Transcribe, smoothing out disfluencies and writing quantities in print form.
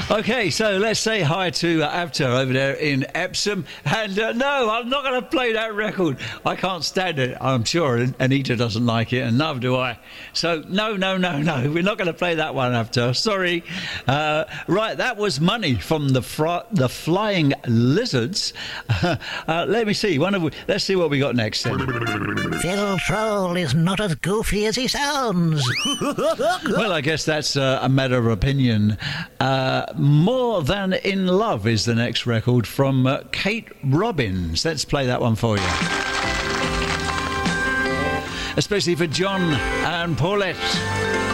Okay, so let's say hi to Avtar over there in Epsom. And no, I'm not going to play that record. I can't stand it. I'm sure Anita doesn't like it, and neither do I. So no. We're not going to play that one, Avtar. Sorry. Right, that was Money from the Flying Lizards. Let me see. Let's see what we got next then. Phil Troll is not as goofy as he sounds. Well, I guess that's a matter of opinion. More Than in Love is the next record from Kate Robbins. Let's play that one for you. Especially for John and Paulette.